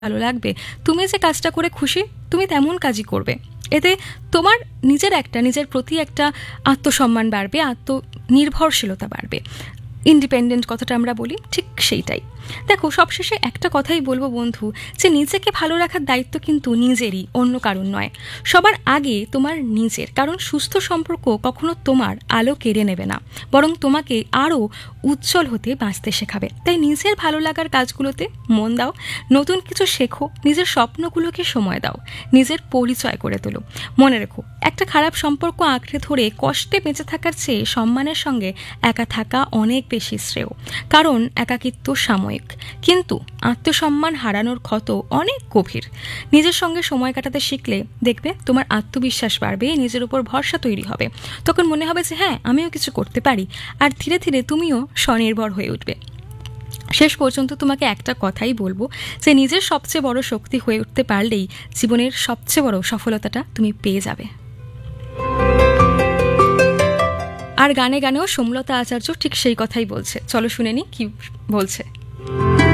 ভালো লাগবে, তুমি যে কাজটা করে খুশি তুমি তেমন কাজই করবে। এতে তোমার নিজের প্রতি একটা আত্মসম্মান বাড়বে, আত্মনির্ভরশীলতা বাড়বে। ইন্ডিপেন্ডেন্ট কথাটা আমরা বলি, ঠিক সেইটাই। দেখো, সবশেষে একটা কথাই বলবো বন্ধু, যে নিজেকে ভালো রাখার দায়িত্ব কিন্তু নিজেরই, অন্য কারণ নয়। সবার আগে তোমার নিজের, কারণ সুস্থ সম্পর্ক কখনো তোমার আলো কেড়ে নেবে না, বরং তোমাকে আরও উজ্জ্বল হতে বাঁচতে শেখাবে। তাই নিজের ভালো লাগার কাজগুলোতে মন দাও, নতুন কিছু শেখো, নিজের স্বপ্নগুলোকে সময় দাও, নিজের পরিচয় করে তোলো। মনে রেখো, একটা খারাপ সম্পর্ক আঁকড়ে ধরে কষ্টে বেঁচে থাকার চেয়ে সম্মানের সঙ্গে একা থাকা অনেক বেশি শ্রেয়। কারণ একাকিত্ব সাময়িক, কিন্তু আত্মসম্মান হারানোর ক্ষত অনেক গভীর। নিজের সঙ্গে সময় কাটাতে শিখলে দেখবে তোমার আত্মবিশ্বাস বাড়বে, নিজের উপর ভরসা তৈরি হবে। তখন মনে হবে যে হ্যাঁ, আমিও কিছু করতে পারি, আর ধীরে ধীরে তুমিও স্বনির্ভর হয়ে উঠবে। শেষ পর্যন্ত তোমাকে একটা কথাই বলবো, যে নিজের সবচেয়ে বড় শক্তি হয়ে উঠতে পারলেই জীবনের সবচেয়ে বড় সফলতাটা তুমি পেয়ে যাবে। আর গানে গানেও সোমলতা আচার্য ঠিক সেই কথাই বলছে। চলো শুনে নি কি বলছে।